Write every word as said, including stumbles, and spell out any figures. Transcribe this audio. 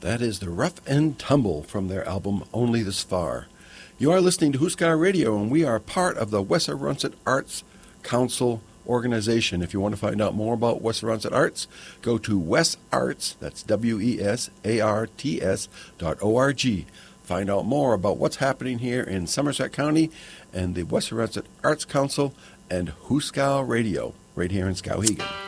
That is the Rough and Tumble from their album Only This Far. You are listening to Huskar Radio, and we are part of the Wessarunset Arts Council organization. If you want to find out more about Wessarunset Arts, go to WesArts, that's W E S A R T S dot O R G. Find out more about what's happening here in Somerset County and the Wessarunset Arts Council and Huskar Radio, right here in Skowhegan.